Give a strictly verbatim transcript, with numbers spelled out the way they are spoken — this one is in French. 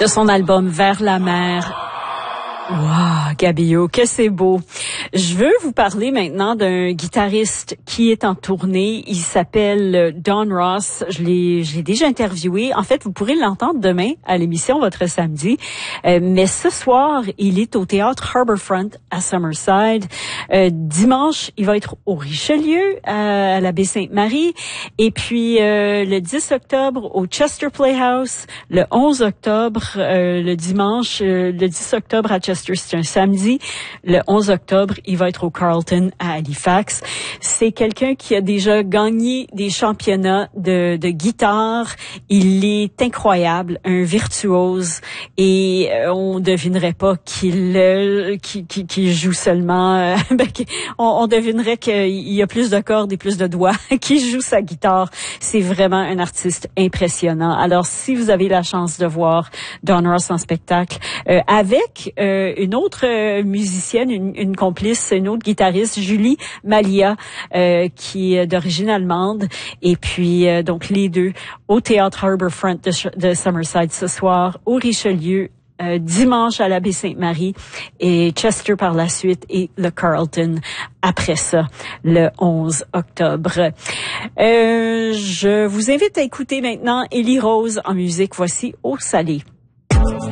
de son album Vers la mer. Wow, Gabio, que c'est beau. Je veux vous parler maintenant d'un guitariste qui est en tournée. Il s'appelle Don Ross. Je l'ai, je l'ai déjà interviewé. En fait, vous pourrez l'entendre demain à l'émission Votre Samedi. Euh, mais ce soir, il est au théâtre Harbourfront à Summerside. Euh, dimanche, il va être au Richelieu, à, à la baie Sainte-Marie. Et puis, euh, le dix octobre, au Chester Playhouse. Le onze octobre, euh, le dimanche, euh, le dix octobre à Chester. C'est un samedi. Le onze octobre, il va être au Carlton à Halifax. C'est quelqu'un qui a déjà gagné des championnats de, de guitare. Il est incroyable, un virtuose, et euh, on devinerait pas qu'il euh, qu'il, qu'il, qu'il joue seulement. Euh, ben, on, on devinerait qu'il y a plus de cordes et plus de doigts qu'il joue sa guitare. C'est vraiment un artiste impressionnant. Alors, si vous avez la chance de voir Don Ross en spectacle, euh, avec euh, une autre euh, musicienne, une, une complice, une autre guitariste, Julie Malia, euh, qui est d'origine allemande. Et puis, euh, donc, les deux au théâtre Harbourfront de, de Summerside ce soir, au Richelieu, euh, dimanche à la baie Sainte-Marie, et Chester par la suite, et le Carlton après ça, le onze octobre. Euh, je vous invite à écouter maintenant Élie Rose en musique. Voici Eau salée.